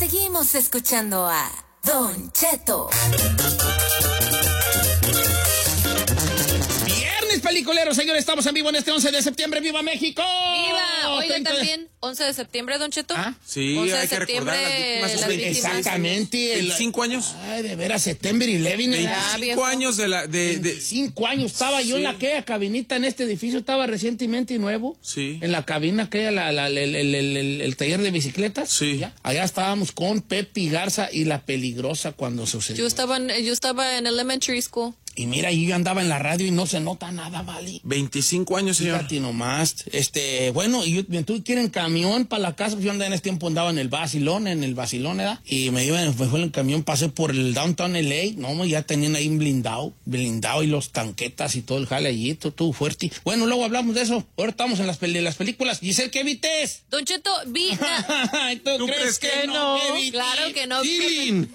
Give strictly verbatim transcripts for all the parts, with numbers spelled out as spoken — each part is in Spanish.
Seguimos escuchando a Don Cheto. Viernes peliculero, señores, estamos en vivo en este once de septiembre. ¡Viva México! ¡Viva! Oigan, Treinta también once de septiembre, Don Cheto. ¿Ah? Sí, once de hay que recordar septiembre, las víctimas. las víctimas. Exactamente. el- veinticinco años. Ay, de veras, September once. veinticinco veinticinco años de la... De, de, Cinco años estaba yo Sí. en la aquella cabinita en este edificio, estaba recientemente nuevo. Sí. En la cabina aquella, la, la, el, el, el, el, el taller de bicicletas. Sí. ¿Ya? Allá estábamos con Pepe Garza y la Peligrosa cuando sucedió. Yo estaba, en, yo estaba en elementary school. Y mira, yo andaba en la radio y no se nota nada, ¿vale? veinticinco años, señor. Fíjate nomás. Este, bueno, y yo, tú quieren camión para la casa, pues yo andaba en ese tiempo, andaba en el Basilón, en el Basilón, ¿verdad? Y me iba, me fue en el camión, pasé por el Downtown L A, no, ya tenían ahí un blindado, blindado y los tanquetas y todo el jale allí, todo, todo fuerte. Bueno, luego hablamos de eso. Ahora estamos en las, peli las películas. Giselle, ¿qué vites? Don Cheto, vi... ¿Tú, ¿Tú crees que no? ¿Qué viste? Claro que no. Chilin.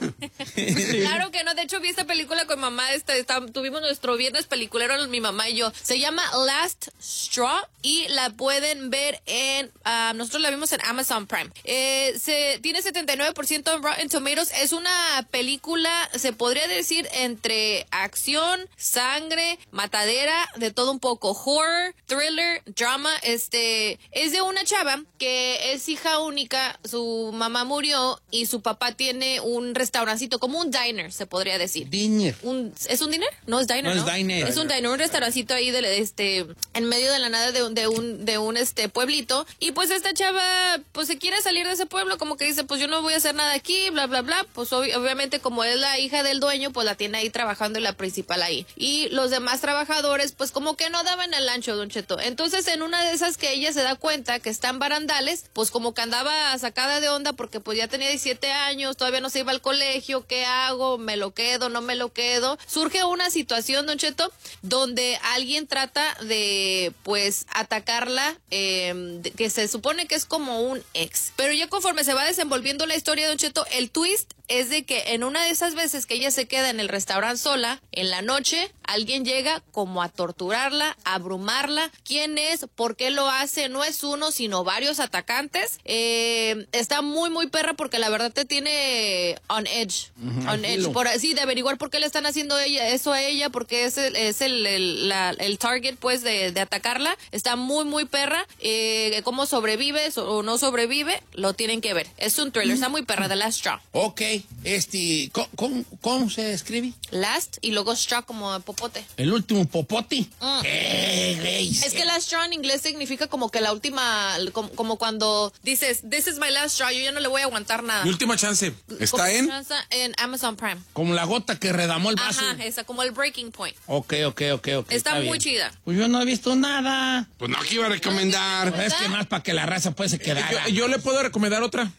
Claro que no. De hecho, vi esta película con mamá. Esta, esta, tuvimos nuestro viernes peliculero, mi mamá y yo. Se llama Last Straw y la pueden ver en... Uh, nosotros la vimos en Amazon Prime. Eh, se tiene setenta y nueve por ciento en Rotten Tomatoes. Es una película, se podría decir, entre acción, sangre, matadera, de todo un poco. Horror, thriller, drama. Este, es de una chava que es hija única. Su mamá murió y su papá tiene un restaurancito, como un diner, se podría decir. Diner. Un, ¿Es un diner? No es diner, No ¿no? es diner. Es un diner, un restaurancito ahí de, este, en medio de la nada de un, de un, de un este pueblito. Y pues esta chava, pues se quiere salir de ese pueblo, como que dice, pues yo no voy a hacer nada aquí, bla, bla, bla. Pues ob obviamente como es la hija del dueño, pues la tiene ahí trabajando y la principal ahí. Y los demás trabajadores, pues como que no daban el ancho, Don Cheto. Entonces en una de esas que ella se da cuenta que están barandales, pues como que andaba sacada de onda porque pues ya tenía diecisiete años, todavía no se iba al colegio, ¿qué hago? ¿Me lo quedo? ¿No me lo quedo? Surge una situación, Don Cheto, donde alguien trata de, pues, atacarla, eh, de, que se supone que es como un ex. Pero ya conforme se va desenvolviendo la historia, Don Cheto, el twist es de que en una de esas veces que ella se queda en el restaurante sola, en la noche, alguien llega como a torturarla, a abrumarla. ¿Quién es? ¿Por qué lo hace? No es uno, sino varios atacantes. Eh, está muy, muy perra porque la verdad te tiene on edge. Uh-huh, on edge. Por, sí, de averiguar por qué le están haciendo ella, eso a ella, porque es el, es el, el, la, el target, pues, de, de atacarla. Está muy, muy perra. Eh, cómo sobrevive o no sobrevive, lo tienen que ver. Es un thriller, está muy perra, The Last Straw. Ok, este, ¿cómo, cómo, cómo se escribe? Last y luego straw como popote. El último popote. Mm. Eh, es que last straw en inglés significa como que la última, como, como cuando dices, this is my last straw, yo ya no le voy a aguantar nada. Mi última chance. ¿Está en? Chance en Amazon Prime. Como la gota que redamó el vaso. Ajá, esa, como el breaking point. Ok, ok, ok, ok. Está, está muy bien. chida. Pues yo no he visto nada. Pues no, aquí iba a recomendar. Es que más para que la raza puede se quedara. Yo, yo le puedo recomendar otra.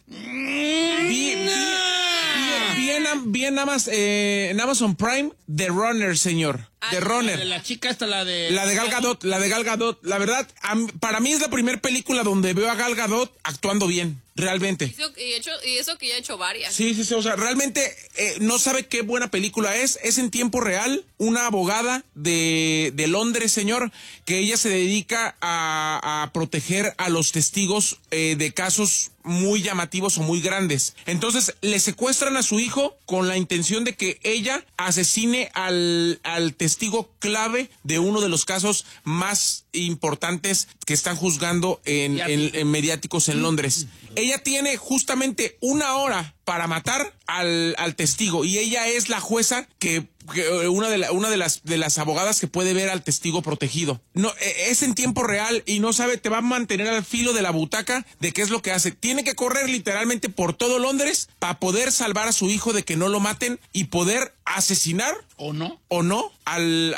Mm, Vi, no. vi, vi, en, vi en, Amazon, eh, en Amazon Prime The Runner, señor. The Runner. La, de la chica esta, la de... La de Gal Gadot, la de Gal Gadot. La verdad, a, para mí es la primera película donde veo a Gal Gadot actuando bien, realmente. Y eso, y hecho, y eso que ya he hecho varias. Sí, sí, sí, o sea, realmente eh, no sabe qué buena película es. Es en tiempo real, una abogada de, de Londres, señor, que ella se dedica a, a proteger a los testigos eh, de casos muy llamativos o muy grandes. Entonces, le secuestran a su hijo con la intención de que ella asesine al, al testigo clave de uno de los casos más importantes que están juzgando en, en, en mediáticos en Londres. Ella tiene justamente una hora para matar al, al testigo y ella es la jueza que, que una de la, una de las de las abogadas que puede ver al testigo protegido. No, es en tiempo real y no sabe, te va a mantener al filo de la butaca de qué es lo que hace. Tiene que correr literalmente por todo Londres para poder salvar a su hijo de que no lo maten y poder asesinar o no o no al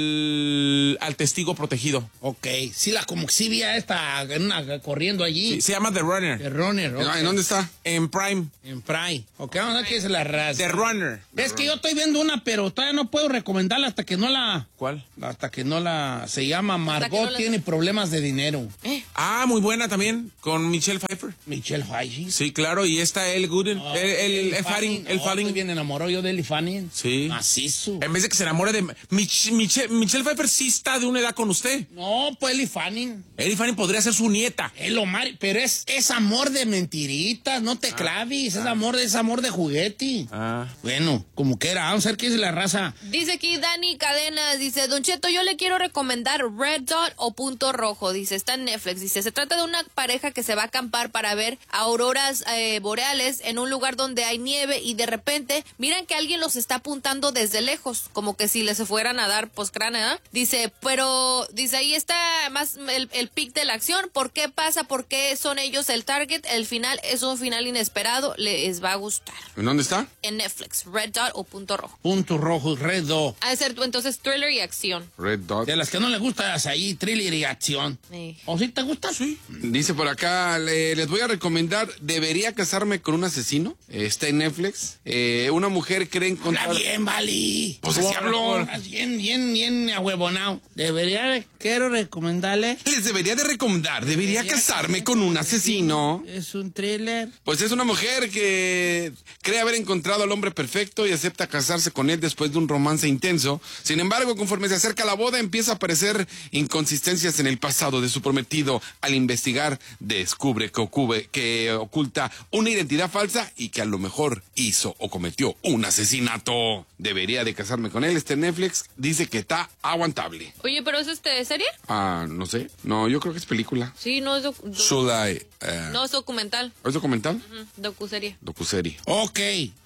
al, al testigo protegido. Ok, sí, la como que sí vi a esta una, corriendo allí. Sí, se llama The Runner. The Runner. Okay. ¿En dónde está? En Prime. En Prime. Ok, vamos a ver qué es la raza. The Runner. Es que yo estoy viendo una, pero está todavía no puedo recomendarla hasta que no la... ¿Cuál? Hasta que no la... Se llama Margot no la- tiene problemas de dinero. ¿Eh? Ah, muy buena también, con Michelle Pfeiffer. Michelle Pfeiffer. Sí, claro, y está el Gooden, Oh, el, el, el Fanning, el Oh, Fanning. estoy bien enamorado yo de Ellie Fanning. Sí. Macizo. En vez de que se enamore de... Mich, Mich- Michelle Pfeiffer sí está de una edad con usted. No, pues Ellie Fanning. Ellie Fanning podría ser su nieta. Es lo mar... Pero es, es amor de mentiritas, no te claves. Es amor, es amor de juguete. Ah. Bueno, como que era. Vamos a ver qué es la raza. Dice aquí Dani Cadenas, dice, Don Cheto, yo le quiero recomendar Red Dot o Punto Rojo, dice, está en Netflix, dice, se trata de una pareja que se va a acampar para ver auroras eh, boreales en un lugar donde hay nieve y de repente miran que alguien los está apuntando desde lejos, como que si les fueran a dar poscránea, ¿eh? Dice, pero, dice, ahí está más el, el pic de la acción, ¿por qué pasa? ¿Por qué son ellos el target? El final es un final inesperado, les va a gustar. ¿En dónde está? En Netflix, Red Dot o Punto Rojo. Punto rojo, red dot. Ha de ser entonces thriller y acción. Red Dot. De las que no le gustas ahí, thriller y acción. Sí. ¿O sí te gusta? Sí. Dice por acá, le- les voy a recomendar, ¿debería casarme con un asesino? Eh, está en Netflix. Eh, una mujer cree encontrar... Habla bien, Vali. Pues así habló. Hablas Bien, bien, bien ahuevonao. Debería, quiero recomendarle. Les debería de recomendar, debería Debería casarme casarme con un asesino. Es un thriller. Pues es una mujer que cree haber encontrado al hombre perfecto y acepta casarse con él después de un romance intenso. Sin embargo, conforme se acerca la boda, empieza a aparecer inconsistencias en el pasado de su prometido. Al investigar, descubre que, ocube- que oculta una identidad falsa y que a lo mejor hizo o cometió un asesinato. Debería de casarme con él. Este Netflix dice que está aguantable. Oye, ¿pero es este serie? Ah, no sé. No, yo creo que es película. Sí, no es, doc- doc- Should I, eh, no es documental. ¿Es documental? Ujú, docuserie. Docuserie. Ok.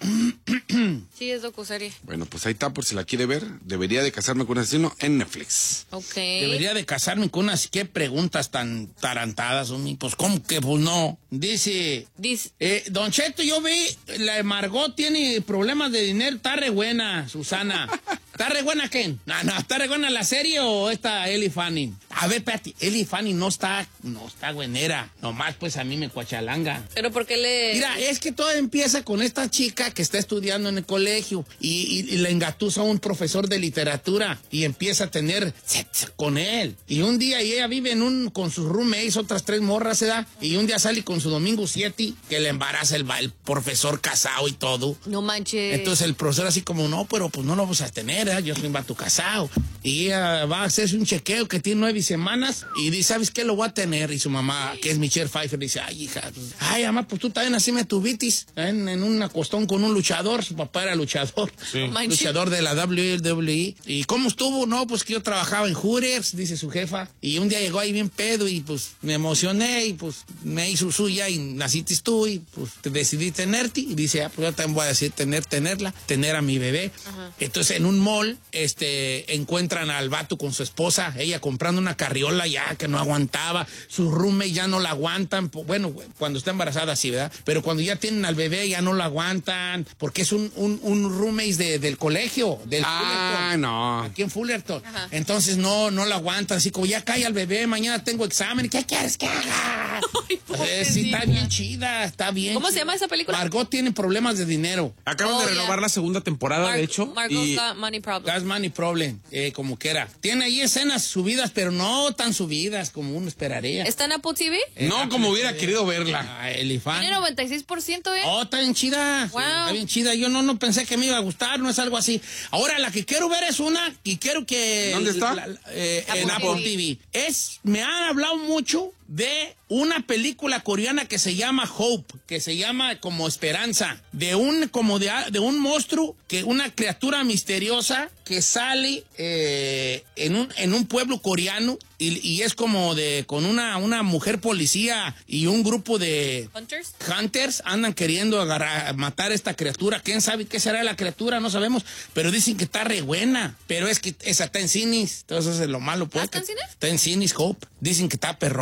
Sí, es docuserie. Bueno, pues ahí está por si la quiere ver. Debería de casarme con un asesino en Netflix. Ok. Debería de casarme con unas... ¿Qué preguntas tan tarantadas, homie? Pues, ¿cómo que pues no? Dice... Dice, Eh, Don Cheto, yo vi, la Margot tiene problemas de dinero, está re buena, Susana. ¿Está re buena qué? No, no, ¿está re buena la serie o esta Ellie Fanning? A ver, espérate, Ellie Fanning no está, no está buenera. Nomás pues a mí me cuachalanga. pero ¿por qué le...? Mira, es que todo empieza con esta chica que está estudiando en el colegio y, y, y le engatusa a un profesor de literatura y empieza a tener sexo con él. Y un día y ella vive en un, con sus roommates, otras tres morras, ¿se da? Y un día sale con su Domingo siete que le embaraza el, el profesor casado y todo. No manches. Entonces el profesor así como, no, pero pues no lo vamos a tener, ¿eh? Yo soy un vato casado. Y ella va a hacerse un chequeo que tiene nueve semanas y dice, ¿sabes qué? Lo voy a tener. Y su mamá, que es Michelle Pfeiffer, dice, ay, hija, pues, ay, mamá, pues tú también así me tuvitis en, en un acostón con un luchador. Su papá era luchador. Manche. Luchador de la W W E. ¿Y cómo estuvo? No, pues que yo trabajaba en Hooters, dice su jefa. Y un día llegó ahí bien pedo y pues me emocioné y pues me hizo suya y naciste tú y pues te decidí tenerte. Y dice, ah, pues yo también voy a decir tener, tenerla, tener a mi bebé. Ajá. Entonces en un mall, este, encuentran al vato con su esposa, ella comprando una carriola ya que no aguantaba, sus roommates ya no la aguantan, po- bueno, cuando está embarazada sí, ¿verdad? Pero cuando ya tienen al bebé ya no la aguantan, porque es un, un, un roommate de, del colegio, del Ah, Fullerton. no. Aquí en Fullerton. Ajá. Entonces no, no la aguantan, así como ya cae al bebé, mañana tengo examen, ¿qué quieres que haga? Ay, Eh, sí, está pobrecita. bien chida, está bien. ¿Cómo se chida. llama esa película? Margot tiene problemas de dinero. Acaban Oh, de ya. renovar la segunda temporada, Mar- de hecho. Margot's y Got Money Problem. Gas Money Problem, eh, como que era. Tiene ahí escenas subidas, pero no tan subidas como uno esperaría. ¿Está en Apple T V? Eh, No, como hubiera eh, querido verla. ah, Elefante. Tiene noventa y seis por ciento, ¿eh? Oh, está bien chida. Wow. Está bien chida. Yo no, no pensé que me iba a gustar, no es algo así. Ahora, la que quiero ver es una y quiero que... ¿Dónde está? la- la- eh, Apple en Apple T V. T V. Es, me han hablado mucho de una película coreana que se llama Hope, que se llama como Esperanza, de un, como de, de un monstruo, que una criatura misteriosa que sale eh, en, un, en un pueblo coreano y, y es como de, con una, una mujer policía y un grupo de... Hunters. Hunters andan queriendo agarrar, matar a esta criatura. ¿Quién sabe qué será la criatura? No sabemos. Pero dicen que está re buena. Pero es que esa está en cines. Entonces es lo malo. Pues, ¿Ah, está en que- cines? Está en cines, Hope. Dicen que está perrona.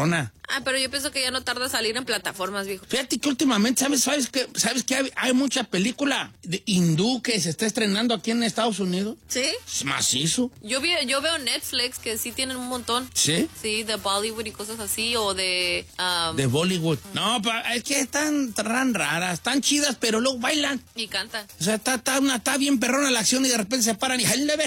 Ah, pero yo pienso que ya no tarda a salir en plataformas, viejo. Fíjate que últimamente, ¿sabes, sabes que, sabes que hay, hay mucha película de hindú que se está estrenando aquí en Estados Unidos? ¿Sí? Es macizo. Yo, vi, yo veo Netflix que sí tienen un montón. ¿Sí? Sí, de Bollywood y cosas así, o de... Um, De Bollywood. No, pa, es que están tan raras, están chidas, pero luego bailan. y cantan. O sea, está, está, una, está bien perrona la acción y de repente se paran y...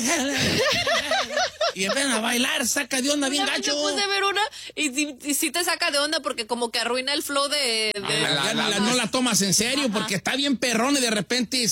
y empiezan a bailar, saca de onda bien Una vez gacho. me puse a ver una y, y, y sí te saca de onda porque como que arruina el flow de... de Ah, ya no, la, no la tomas en serio porque está bien perrón y de repente...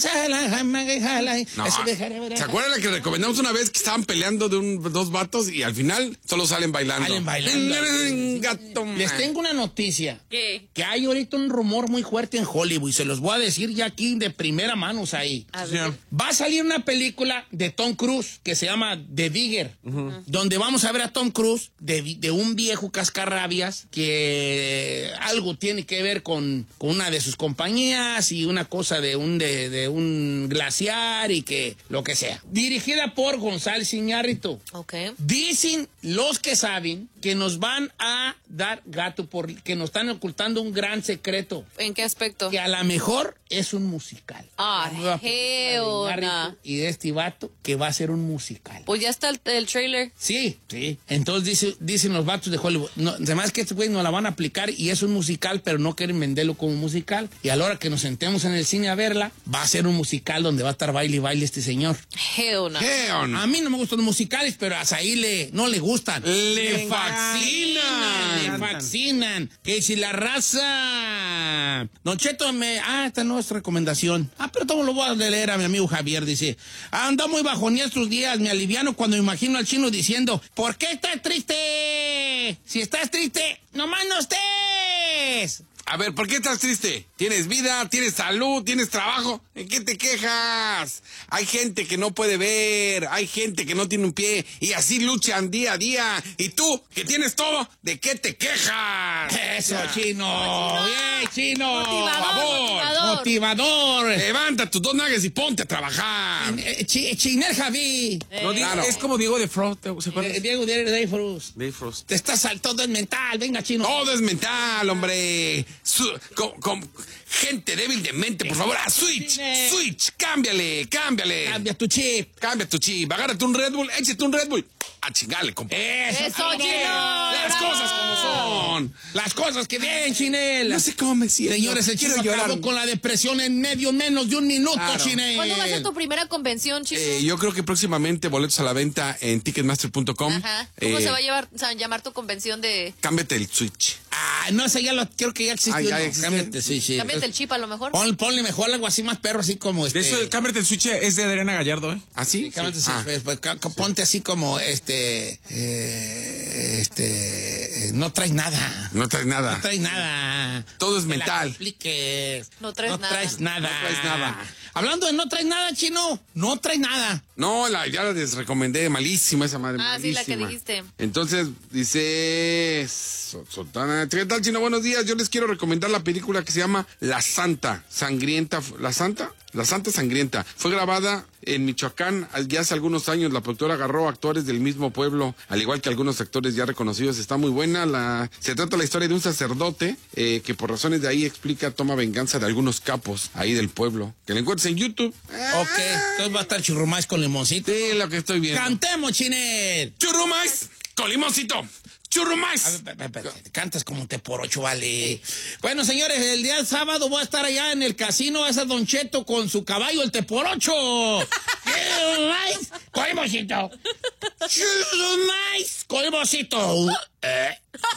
No, ¿se acuerdan la que recomendamos una vez que estaban peleando de un, dos vatos y al final solo salen bailando? Salen bailando. Gato, Les man. tengo una noticia. ¿Qué? Que hay ahorita un rumor muy fuerte en Hollywood y se los voy a decir ya aquí de primera mano ahí. A Sí, ver. señor. Va a salir una película de Tom Cruise que se llama The Digger, donde vamos a ver a Tom Cruise de, vi- de un viejo cascarrabias que algo tiene que ver con, con una de sus compañías y una cosa de un, de, de un glaciar y que lo que sea. Dirigida por González Iñárritu. Ok. Dicen los que saben que nos van a dar gato por que nos están ocultando un gran secreto. ¿En qué aspecto? Que a lo mejor es un musical. Ah, La nueva película de hell Iñárritu nah. y de este vato que va a ser un musical. Pues ya está el, el trailer. Sí, sí. Entonces dice, dicen los vatos de Hollywood, no, además que este güey nos la van a aplicar y es un musical, pero no quieren venderlo como musical. Y a la hora que nos sentemos en el cine a verla, va a ser un musical donde va a estar baile y baile este señor. Hell no. ¿Qué onda? A mí no me gustan los musicales, pero a Saí le, no le gustan. Le fascinan. Le fascinan. Que si la raza... Don Cheto me... Ah, esta no es recomendación. Ah, pero todo lo voy a leer a mi amigo Javier. Dice, anda muy bajoneado estos días. Me aliviano cuando me imagino al chino diciendo, ¿por qué estás triste? Si estás triste, nomás no estés. A ver, ¿por qué estás triste? ¿Tienes vida? ¿Tienes salud? ¿Tienes trabajo? ¿En qué te quejas? Hay gente que no puede ver, hay gente que no tiene un pie y así luchan día a día. Y tú, que tienes todo, ¿de qué te quejas? Eso, Ya. chino. Bien, chino. Motivador, Por favor. motivador. Motivador. Levanta tus dos nalgas y ponte a trabajar. Eh, chi- Chiner Javi. No, di- Claro. Es como Diego de Frost, ¿se acuerdan? Eh, Diego de Dreyfus. Dave Frost. Te estás al todo es mental. Venga, chino. Todo es mental, hombre. Su- con, con gente débil de mente, por favor. Ah, switch, Cine. switch, cámbiale, cámbiale. Cambia tu chip. Cambia tu chip, agárrate un Red Bull, échate un Red Bull. A chingarle, compa. Eso, Eso, Chinel. chino. Las bravo. cosas como son. Las cosas que bien, Chinel. No sé cómo me siento. Señores, el chino Quiero llorar. acabó con la depresión en medio menos de un minuto, Claro. Chinel. ¿Cuándo va a ser tu primera convención, chino? Eh, yo creo que próximamente boletos a la venta en ticketmaster punto com. Ajá. ¿Cómo Eh, se va a llevar, o sea, llamar tu convención de... Cámbiate el switch. Ah, no, ese ya lo creo que ya existió. Ah, ya no, existe. cámbiate, sí, sí. Cámbiate el chip a lo mejor? Pon- ponle mejor algo así más perro, así como este. De eso, el cámbiate el switch es de Adriana Gallardo, ¿eh? ¿Ah, sí? Cámbiate, sí, Ah. pues, pues, ca- ca- ponte así como este. eh, este. eh, no traes nada. No traes nada. No traes nada. Todo es Que la mental. No expliques. traes no nada. Traes nada. No traes nada. Hablando de no traes nada, chino. No traes nada. No, la, ya la les recomendé, malísima esa madre. Ah, sí, la que malísima. dijiste. Entonces, dice So- Sultana, ¿qué tal, chino? Buenos días. Yo les quiero recomendar la película que se llama La Santa Sangrienta. ¿La Santa? La Santa Sangrienta. Fue grabada en Michoacán ya hace algunos años. La productora agarró actores del mismo pueblo, al igual que algunos actores ya reconocidos. Está muy buena. La... Se trata la historia de un sacerdote eh, que por razones de ahí explica, toma venganza de algunos capos ahí del pueblo. Que la encuentres en YouTube. Ok, entonces va a estar churrumais con limoncito. Sí, lo que estoy viendo. Cantemos, Chinel. Churrumais con limoncito. Churrumais. A ver, pe- pe- pe- te cantas como un te por ocho, vale. Bueno, señores, el día sábado voy a estar allá en el casino a esa Don Cheto con su caballo, el te por ocho. Churrumais con limoncito. Churrumais con limoncito. Eh.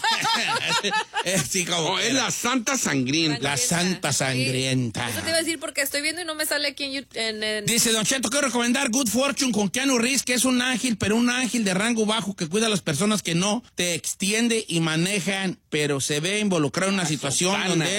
Eh, sí, como O es la Santa Sangrienta. la Santa Sangrienta. Sí. Eso te iba a decir porque estoy viendo y no me sale aquí en YouTube. En, en- Dice Don Cheto, quiero recomendar Good Fortune con Keanu Reeves, que es un ángel, pero un ángel de rango bajo que cuida a las personas que no te extiende y manejan, pero se ve involucrado en una situación Sotana. donde él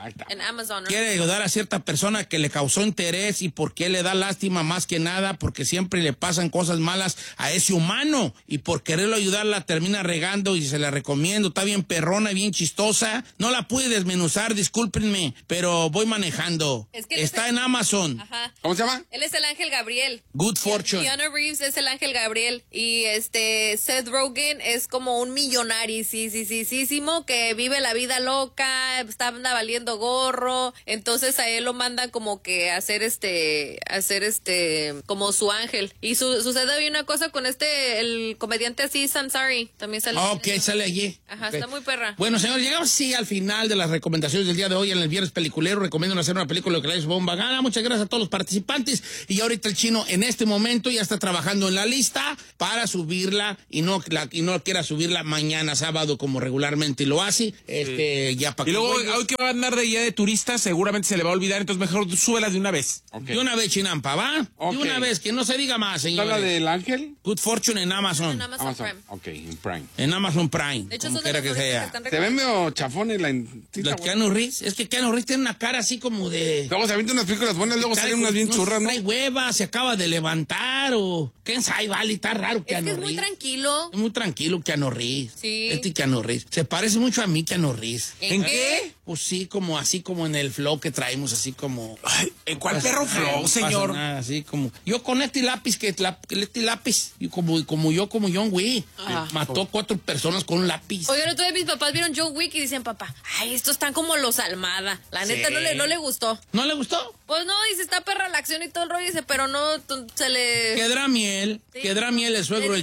Ahí está. En Amazon, ¿no? Quiere ayudar a cierta persona que le causó interés y porque le da lástima más que nada, porque siempre le pasan cosas malas a ese humano y por quererlo ayudar la termina regando y se la recomiendo. Está bien perrona, bien chistosa. No la pude desmenuzar, discúlpenme, pero voy manejando. Es que Está es- en Amazon. Ajá. ¿Cómo se llama? Él es el ángel Gabriel. Good Fortune. Keanu Reeves es el ángel Gabriel y este Seth Rogen es como un millonario, sí, sí, sí, sí, sí, que vive la vida loca, está anda valiendo gorro, entonces a él lo mandan como que a hacer este, a hacer este, como su ángel. Y su, sucede hoy una cosa con este, el comediante así, Sansari, también sale. Ah, ok, sale allí. Ajá, Ok. está muy perra. Bueno, señor, llegamos sí al final de las recomendaciones del día de hoy en el Viernes Peliculero. Recomiendo hacer una película que les bomba gana. Muchas gracias a todos los participantes. Y ahorita el chino en este momento ya está trabajando en la lista para subirla y no la, y no quiera subirla mañana sábado como regularmente lo hace. Este, ya para Y que luego, juegue. hoy que va a andar de guía de turista, seguramente se le va a olvidar, entonces mejor súbela de una vez. Ok. De una vez, Chinampa, ¿va? Ok. De una vez, que no se diga más, ¿Está señor. la del ángel? Good Fortune en Amazon. En Amazon, Amazon. Prime. Ok, en Prime. En Amazon Prime. De hecho, como son de quiera los que favoritos sea. que están Se ve medio chafón en la... sí, De está bueno. Keanu Reeves. Es que Keanu Reeves tiene una cara así como de... Luego se avienta unas películas buenas, luego salen unas bien no, churras, ¿no? Trae hueva, se acaba de levantar o... ¿Quién sabe? Vale, está raro Es Keanu que es muy Reeves. tranquilo. Es muy tranquilo Keanu Reeves. Sí. Este Keanu Reeves. Se parece mucho a mí Keanu Reeves. ¿En qué? Pues sí, como así como en el flow que traemos, así como... Ay, ¿en cuál pasa perro nada, flow, no pasa señor? nada, así como... Yo con este lápiz, que la- este lápiz, y como, como yo, como John Wick, Ah. mató cuatro personas con un lápiz. Oigan, otro de mis papás vieron John Wick y dicen, papá, ay, estos están como los Almada. La neta Sí. no le, no le gustó. ¿No le gustó? Pues no, dice, está perra la acción y todo el rollo, dice, pero no, t- se le... Quedará miel, Sí. quedará miel el suegro Le del